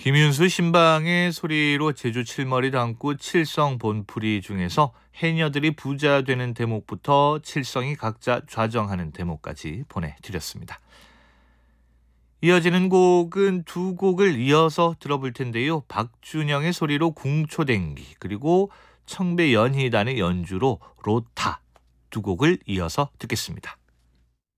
김윤수 신방의 소리로 제주 칠머리 담고 칠성 본풀이 중에서 해녀들이 부자 되는 대목부터 칠성이 각자 좌정하는 대목까지 보내드렸습니다. 이어지는 곡은 두 곡을 이어서 들어볼 텐데요. 박준영의 소리로 궁초댕기, 그리고 청배연희단의 연주로 로타, 두 곡을 이어서 듣겠습니다.